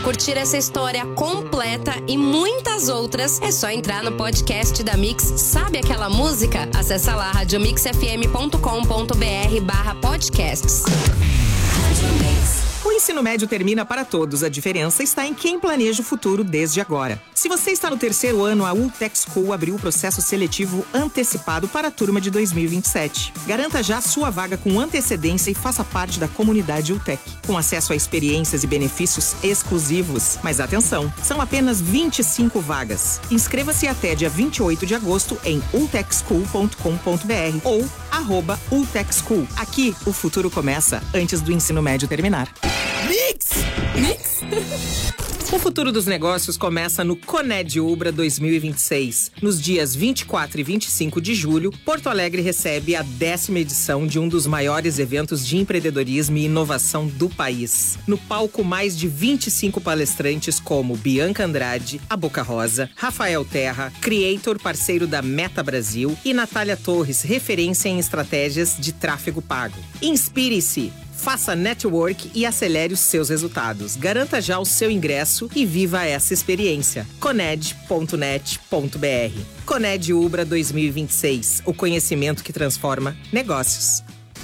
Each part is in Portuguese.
curtir essa história completa e muitas outras, é só entrar no podcast da Mix. Sabe aquela música? Acessa lá radiomixfm.com.br/podcasts. O ensino médio termina para todos. A diferença está em quem planeja o futuro desde agora. Se você está no terceiro ano, a Ultec School abriu o processo seletivo antecipado para a turma de 2027. Garanta já sua vaga com antecedência e faça parte da comunidade Ultec, com acesso a experiências e benefícios exclusivos. Mas atenção, são apenas 25 vagas. Inscreva-se até dia 28 de agosto em ultecschool.com.br ou @ultecschool. Aqui, o futuro começa antes do ensino médio terminar. Mix! O futuro dos negócios começa no Coned Ubra 2026. Nos dias 24 e 25 de julho, Porto Alegre recebe a 10ª edição de um dos maiores eventos de empreendedorismo e inovação do país. No palco, mais de 25 palestrantes como Bianca Andrade, a Boca Rosa, Rafael Terra, Creator, parceiro da Meta Brasil, e Natália Torres, referência em estratégias de tráfego pago. Inspire-se! Faça network e acelere os seus resultados. Garanta já o seu ingresso e viva essa experiência. Coned.net.br. Coned Ubra 2026. O conhecimento que transforma negócios.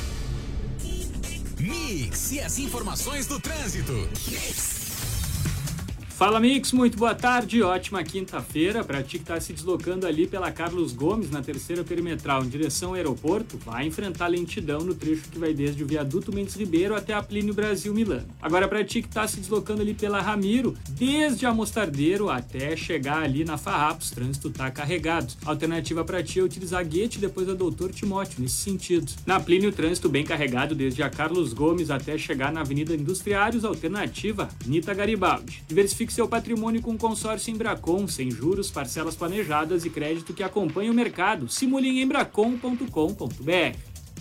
Mix e as informações do trânsito. Mix. Fala Mix, muito boa tarde, ótima quinta-feira. Para ti que está se deslocando ali pela Carlos Gomes, na terceira perimetral, em direção ao aeroporto, vai enfrentar lentidão no trecho que vai desde o viaduto Mendes Ribeiro até a Plínio Brasil Milano. Agora para ti que está se deslocando ali pela Ramiro, desde a Mostardeiro até chegar ali na Farrapos, o trânsito está carregado. A alternativa para ti é utilizar Guete depois da Doutor Timóteo, nesse sentido. Na Plínio, o trânsito bem carregado desde a Carlos Gomes até chegar na Avenida Industriários, alternativa Nita Garibaldi. Diversifique seu patrimônio com consórcio Embracon, sem juros, parcelas planejadas e crédito que acompanha o mercado. Simule em embracon.com.br.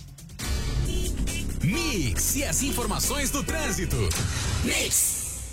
Mix e as informações do trânsito. Mix.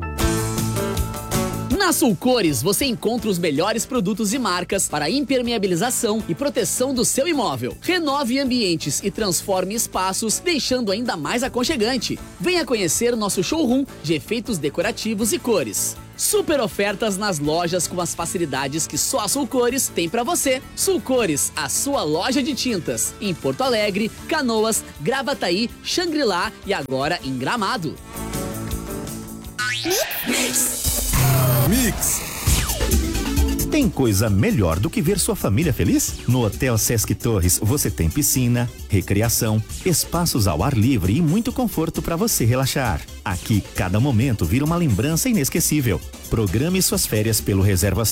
Na Sulcores, você encontra os melhores produtos e marcas para impermeabilização e proteção do seu imóvel. Renove ambientes e transforme espaços, deixando ainda mais aconchegante. Venha conhecer nosso showroom de efeitos decorativos e cores. Super ofertas nas lojas com as facilidades que só a Sulcores tem para você. Sulcores, a sua loja de tintas, em Porto Alegre, Canoas, Gravataí, Xangri-Lá e agora em Gramado. Mix. Tem coisa melhor do que ver sua família feliz? No Hotel Sesc Torres você tem piscina, recreação, espaços ao ar livre e muito conforto para você relaxar. Aqui, cada momento vira uma lembrança inesquecível. Programe suas férias pelo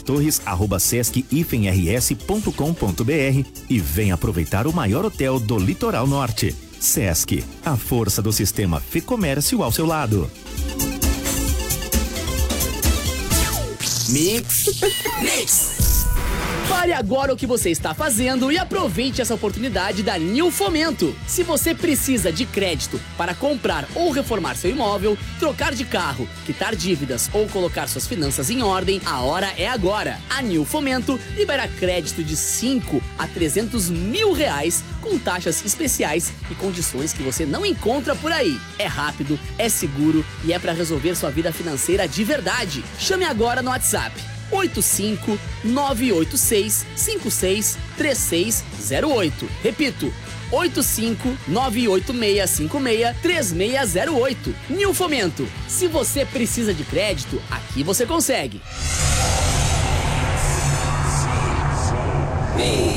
reservastorres@sesc-rs.com.br e venha aproveitar o maior hotel do Litoral Norte. Sesc, a força do sistema Fê-Comércio ao seu lado. Mix. Pare agora o que você está fazendo e aproveite essa oportunidade da New Fomento. Se você precisa de crédito para comprar ou reformar seu imóvel, trocar de carro, quitar dívidas ou colocar suas finanças em ordem, a hora é agora. A New Fomento libera crédito de 5 a 300 mil reais com taxas especiais e condições que você não encontra por aí. É rápido, é seguro e é para resolver sua vida financeira de verdade. Chame agora no WhatsApp 85-986-56-3608. Repito, 85-986-56-3608. New Fomento. Se você precisa de crédito, aqui você consegue.